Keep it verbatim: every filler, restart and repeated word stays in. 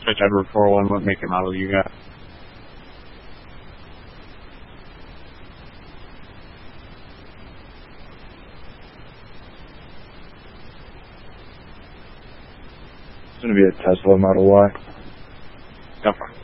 Switch Edward four oh one, what make and model you got? It's going to be a Tesla Model Y. Go for it.